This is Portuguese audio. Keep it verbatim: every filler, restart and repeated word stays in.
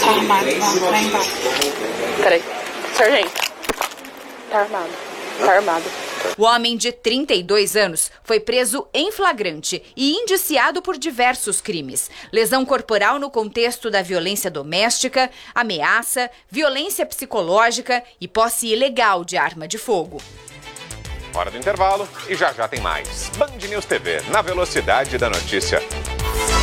Tá armado, vamos lá embaixo. Peraí. Sargento. Tá armado. Tá armado. O homem de trinta e dois anos foi preso em flagrante e indiciado por diversos crimes. Lesão corporal no contexto da violência doméstica, ameaça, violência psicológica e posse ilegal de arma de fogo. Hora do intervalo e já já tem mais. Band News T V, na velocidade da notícia.